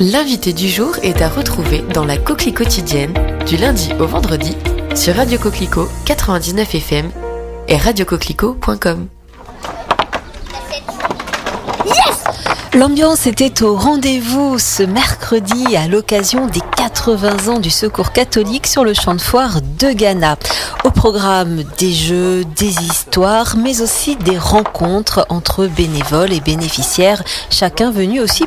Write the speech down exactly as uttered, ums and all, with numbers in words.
L'invité du jour est à retrouver dans la Coquelie quotidienne du lundi au vendredi sur Radio Coquelicot quatre-vingt-dix-neuf F M et radio coquelicot point com. L'ambiance était au rendez-vous ce mercredi à l'occasion des quatre-vingts ans du Secours catholique sur le champ de foire de Ghana. Au programme des jeux, des histoires, mais aussi des rencontres entre bénévoles et bénéficiaires, chacun venu aussi